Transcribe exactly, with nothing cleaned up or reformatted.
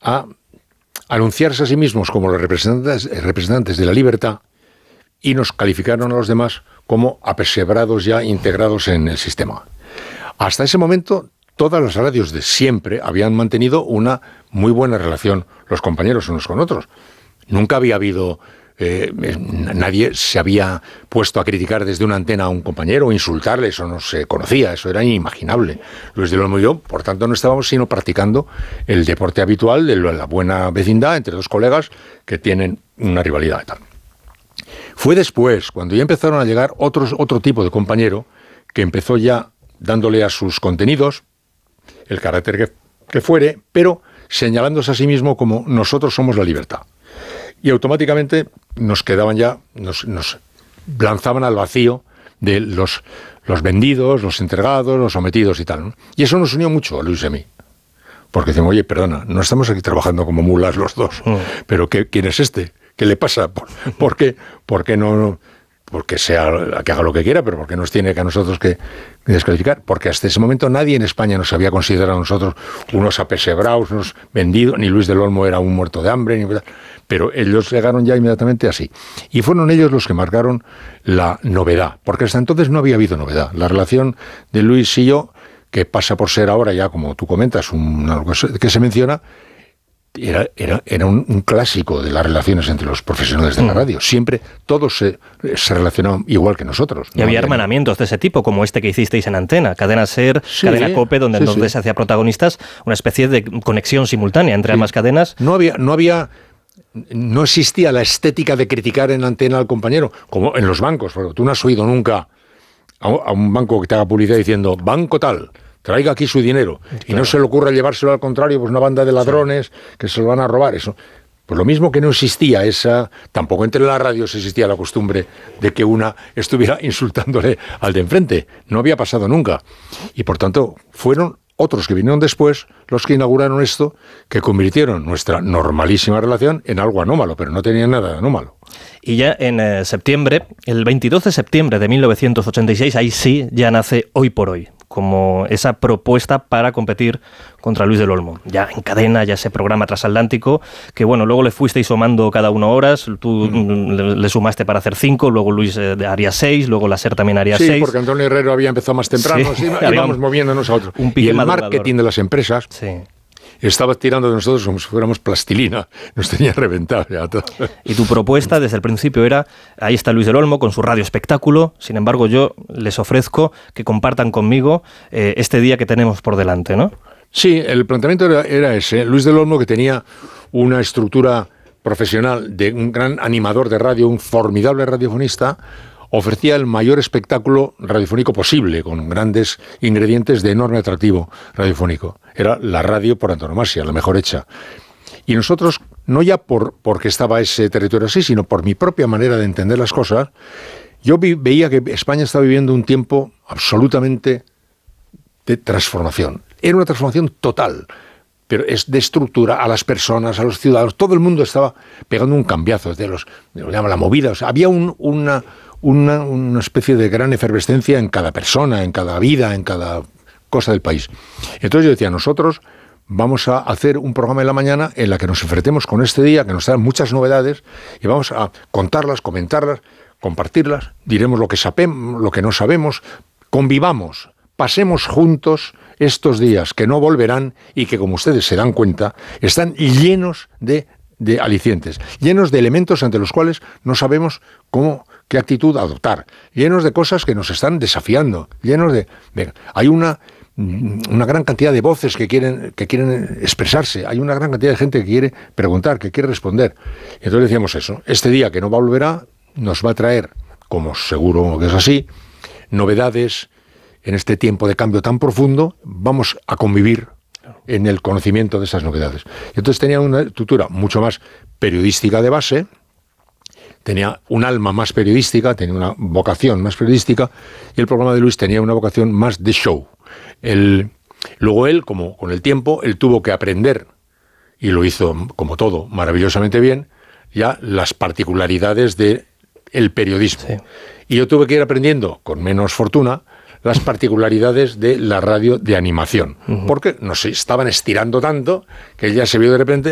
a anunciarse a sí mismos como los representantes, representantes de la libertad y nos calificaron a los demás como apesebrados ya integrados en el sistema. Hasta ese momento, todas las radios de siempre habían mantenido una muy buena relación los compañeros unos con otros. Nunca había habido... Eh, nadie se había puesto a criticar desde una antena a un compañero o insultarle, eso no se conocía, eso era inimaginable. Luis del Olmo y yo, por tanto, no estábamos sino practicando el deporte habitual de la buena vecindad entre dos colegas que tienen una rivalidad y tal. Fue después, cuando ya empezaron a llegar otros, otro tipo de compañero que empezó ya dándole a sus contenidos el carácter que, que fuere, pero señalándose a sí mismo como nosotros somos la libertad. Y automáticamente nos quedaban ya, nos, nos lanzaban al vacío de los, los vendidos, los entregados, los sometidos y tal, ¿no? Y eso nos unió mucho a Luis y a mí. Porque decimos, oye, perdona, no estamos aquí trabajando como mulas los dos, mm. pero ¿qué, ¿quién es este? ¿Qué le pasa? ¿Por, por qué? ¿Por qué no...? no porque sea que haga lo que quiera, pero porque nos tiene que a nosotros que descalificar, porque hasta ese momento nadie en España nos había considerado a nosotros unos apesebrados, unos vendidos, ni Luis del Olmo era un muerto de hambre, ni... pero ellos llegaron ya inmediatamente así. Y fueron ellos los que marcaron la novedad, porque hasta entonces no había habido novedad. La relación de Luis y yo, que pasa por ser ahora ya, como tú comentas, un, algo que se menciona, Era, era, era un, un clásico de las relaciones entre los profesionales de la radio. Siempre todos se, se relacionaban igual que nosotros. Y no había hermanamientos de ese tipo, como este que hicisteis en Antena, Cadena SER, sí, Cadena COPE, donde sí, entonces sí. se hacía protagonistas, una especie de conexión simultánea entre sí. ambas cadenas. No había, no había, no existía la estética de criticar en Antena al compañero, como en los bancos, porque tú no has oído nunca a, a un banco que te haga publicidad diciendo, banco tal, traiga aquí su dinero, claro. y no se le ocurra llevárselo al contrario, pues una banda de ladrones sí. que se lo van a robar, eso. Pues lo mismo que no existía esa, tampoco entre las radios existía la costumbre de que una estuviera insultándole al de enfrente, no había pasado nunca. Y por tanto, fueron otros que vinieron después los que inauguraron esto, que convirtieron nuestra normalísima relación en algo anómalo, pero no tenía nada de anómalo. Y ya en eh, septiembre, el veintidós de septiembre de mil novecientos ochenta y seis, ahí sí ya nace Hoy por Hoy, como esa propuesta para competir contra Luis del Olmo. Ya en cadena, ya ese programa transatlántico, que bueno, luego le fuisteis sumando cada uno horas, tú mm. le, le sumaste para hacer cinco, luego Luis eh, haría seis, luego la SER también haría sí, seis. Sí, porque Antonio Herrero había empezado más temprano, sí, sí, íbamos moviéndonos a otro. Y el madrugador. Marketing de las empresas... Sí. Estaba tirando de nosotros como si fuéramos plastilina, nos tenía reventado ya todo. Y tu propuesta desde el principio era, ahí está Luis del Olmo con su radio espectáculo, sin embargo yo les ofrezco que compartan conmigo eh, este día que tenemos por delante, ¿no? Sí, el planteamiento era, era ese. Luis del Olmo, que tenía una estructura profesional de un gran animador de radio, un formidable radiofonista, ofrecía el mayor espectáculo radiofónico posible, con grandes ingredientes de enorme atractivo radiofónico. Era la radio por antonomasia, la mejor hecha. Y nosotros, no ya por porque estaba ese territorio así, sino por mi propia manera de entender las cosas, yo vi, veía que España estaba viviendo un tiempo absolutamente de transformación. Era una transformación total, pero es de estructura a las personas, a los ciudadanos. Todo el mundo estaba pegando un cambiazo, desde los, lo llaman la movida. O sea, había un, una... Una, una especie de gran efervescencia en cada persona, en cada vida, en cada cosa del país. Entonces yo decía, nosotros vamos a hacer un programa en la mañana en la que nos enfrentemos con este día, que nos dan muchas novedades, y vamos a contarlas, comentarlas, compartirlas, diremos lo que sabemos, lo que no sabemos, convivamos, pasemos juntos estos días que no volverán y que, como ustedes se dan cuenta, están llenos de, de alicientes, llenos de elementos ante los cuales no sabemos cómo... qué actitud adoptar, llenos de cosas que nos están desafiando, llenos de... de hay una, una gran cantidad de voces que quieren, que quieren expresarse, hay una gran cantidad de gente que quiere preguntar, que quiere responder. Y entonces decíamos eso, este día que no volverá nos va a traer, como seguro que es así, novedades en este tiempo de cambio tan profundo, vamos a convivir en el conocimiento de esas novedades. Y entonces tenía una estructura mucho más periodística de base, tenía un alma más periodística, tenía una vocación más periodística, y el programa de Luis tenía una vocación más de show. El, luego él, como con el tiempo, él tuvo que aprender, y lo hizo, como todo, maravillosamente bien, ya las particularidades del periodismo. Sí. Y yo tuve que ir aprendiendo, con menos fortuna, las particularidades de la radio de animación. Uh-huh. Porque nos estaban estirando tanto que él ya se vio de repente